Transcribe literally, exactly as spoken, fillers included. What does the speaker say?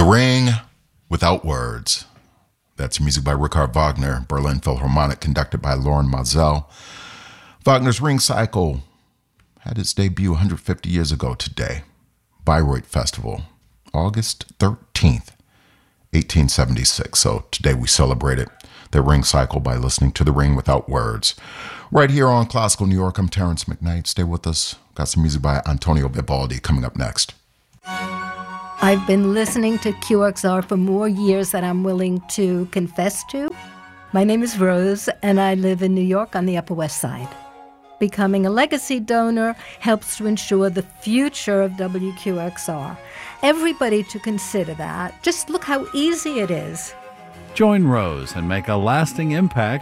The Ring Without Words. That's music by Richard Wagner, Berlin Philharmonic, conducted by Loren Maazel. Wagner's Ring Cycle had its debut one hundred fifty years ago today. Bayreuth Festival, August thirteenth, eighteen seventy-six. So today we celebrated the Ring Cycle by listening to The Ring Without Words. Right here on Classical New York, I'm Terrence McKnight. Stay with us. Got some music by Antonio Vivaldi coming up next. I've been listening to Q X R for more years than I'm willing to confess to. My name is Rose, and I live in New York on the Upper West Side. Becoming a legacy donor helps to ensure the future of W Q X R. Everybody to consider that. Just look how easy it is. Join Rose and make a lasting impact